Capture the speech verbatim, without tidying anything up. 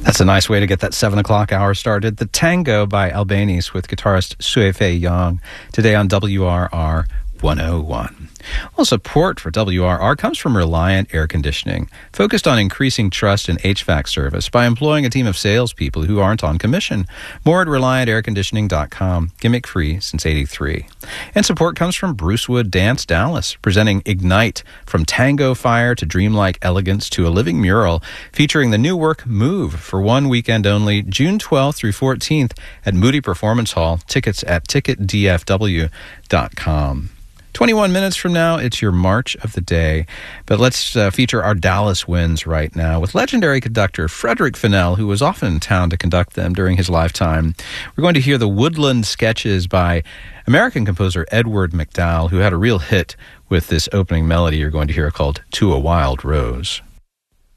That's a nice way to get that seven o'clock hour started. The Tango by Albanese with guitarist Sui-Fei Yang today on W R R one oh one. Well, support for W R R comes from Reliant Air Conditioning, focused on increasing trust in H V A C service by employing a team of salespeople who aren't on commission. More at reliant air conditioning dot com, gimmick-free since eighty-three. And support comes from Brucewood Dance Dallas, presenting Ignite, from tango fire to dreamlike elegance to a living mural, featuring the new work Move for one weekend only, June twelfth through fourteenth at Moody Performance Hall. Tickets at ticket d f w dot com. twenty-one minutes from now, it's your March of the Day. But let's uh, feature our Dallas wins right now with legendary conductor Frederick Fennell, who was often in town to conduct them during his lifetime. We're going to hear the Woodland Sketches by American composer Edward MacDowell, who had a real hit with this opening melody you're going to hear called To a Wild Rose.